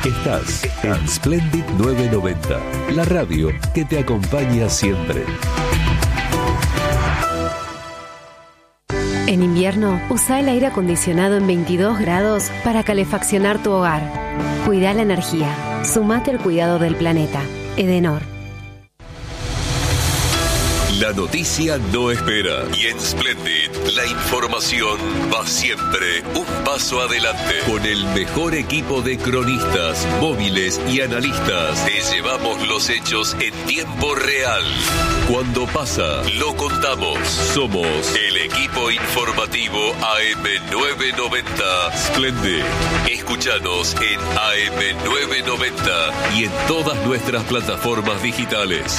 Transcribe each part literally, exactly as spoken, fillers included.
Estás en Splendid novecientos noventa, la radio que te acompaña siempre. En invierno, usa el aire acondicionado en veintidós grados para calefaccionar tu hogar. Cuida la energía. Sumate al cuidado del planeta. Edenor. La noticia no espera y en Splendid la información va siempre un paso adelante. Con el mejor equipo de cronistas, móviles y analistas, te llevamos los hechos en tiempo real. Cuando pasa, lo contamos. Somos el equipo informativo A M novecientos noventa Splendid. Escúchanos en A M novecientos noventa y en todas nuestras plataformas digitales.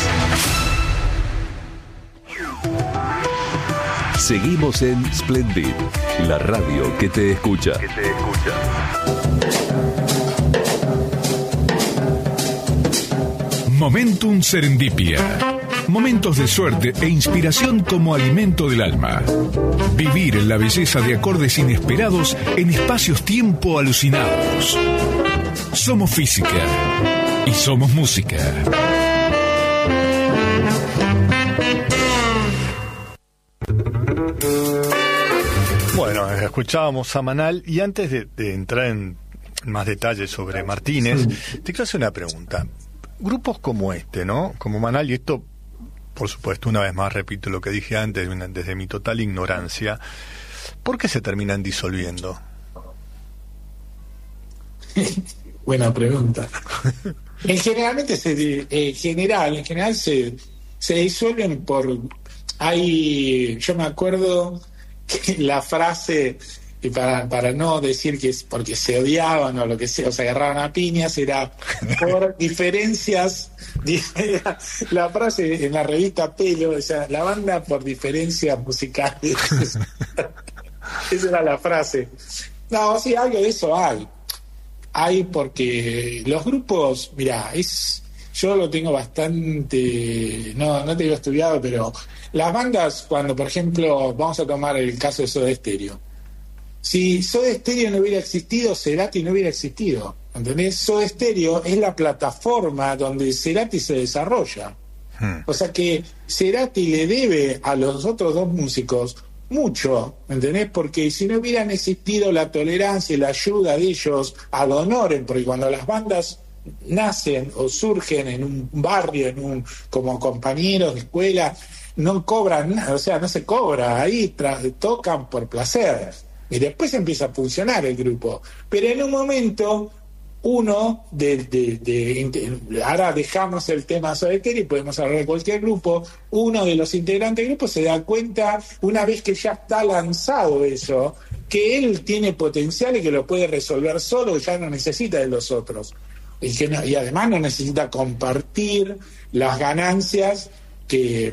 Seguimos en Splendid, la radio que te escucha. Que te escucha. Momentum Serendipia. Momentos de suerte e inspiración como alimento del alma. Vivir en la belleza de acordes inesperados en espacios-tiempo alucinados. Somos física y somos música. Bueno, escuchábamos a Manal y antes de, de entrar en más detalles sobre Martínez, te quiero hacer una pregunta. Grupos como este, ¿no? Como Manal, y esto, por supuesto, una vez más repito lo que dije antes, desde mi total ignorancia, ¿por qué se terminan disolviendo? Buena pregunta. En generalmente se, en general, en general se, se disuelven por, hay, yo me acuerdo que la frase, y para, para no decir que es porque se odiaban o lo que sea, o se agarraban a piñas, era por diferencias, la frase en la revista Pelo, o sea, la banda por diferencias musicales. Esa era la frase. No, sí, algo de eso hay. Hay porque los grupos, mira, es, yo lo tengo bastante, no, no te digo estudiado, pero las bandas, cuando por ejemplo, vamos a tomar el caso de Soda Stereo. Si Soda Stereo no hubiera existido, Cerati no hubiera existido, ¿entendés? Soda Stereo es la plataforma donde Cerati se desarrolla. Hmm. O sea que Cerati le debe a los otros dos músicos mucho, ¿entendés? Porque si no hubieran existido la tolerancia y la ayuda de ellos ad honorem, porque cuando las bandas nacen o surgen en un barrio, en un como compañeros de escuela, no cobran nada, o sea, no se cobra, ahí tra- tocan por placer, y después empieza a funcionar el grupo, pero en un momento uno de, de, de, de ahora dejamos el tema Soda Stereo y podemos hablar de cualquier grupo, uno de los integrantes del grupo se da cuenta, una vez que ya está lanzado eso, que él tiene potencial y que lo puede resolver solo, ya no necesita de los otros, y, que no, y además no necesita compartir las ganancias que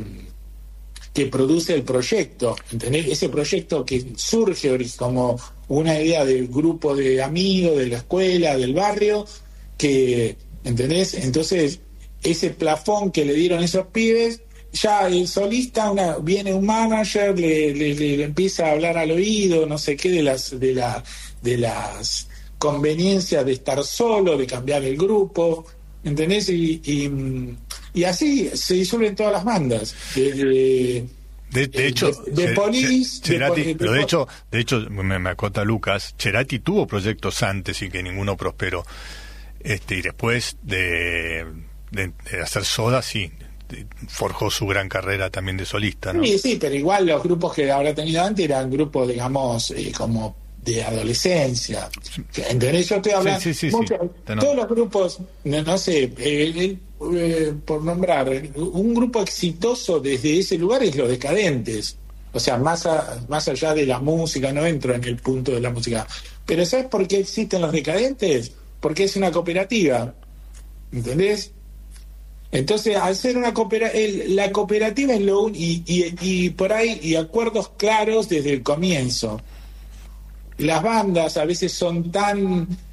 que produce el proyecto, ¿entendés? Ese proyecto que surge como una idea del grupo de amigos, de la escuela, del barrio, que, ¿entendés? Entonces, ese plafón que le dieron esos pibes, ya el solista, una, viene un manager, le, le, le empieza a hablar al oído, no sé qué, de las, de la, de las conveniencias de estar solo, de cambiar el grupo, ¿entendés? Y, y, y así se disuelven todas las bandas. De, de, de, de hecho, de, de Police, Cerati, de, pero de hecho, de hecho me, me acota Lucas, Cerati tuvo proyectos antes y que ninguno prosperó. Este, y después de, de, de hacer Soda, sí, forjó su gran carrera también de solista, ¿no? Sí, sí, pero igual los grupos que habrá tenido antes eran grupos, digamos, eh, como de adolescencia. ¿Entendés? Yo estoy hablando... Sí, sí, sí, mucho, sí. Todos los grupos, no, no sé, eh, eh, por nombrar, un grupo exitoso desde ese lugar es Los Decadentes. O sea, más, a, más allá de la música, no entro en el punto de la música. Pero ¿sabes por qué existen Los Decadentes? Porque es una cooperativa. ¿Entendés? Entonces, al ser una cooperativa, la cooperativa es lo un, y, y, y por ahí, y acuerdos claros desde el comienzo. Las bandas a veces son tan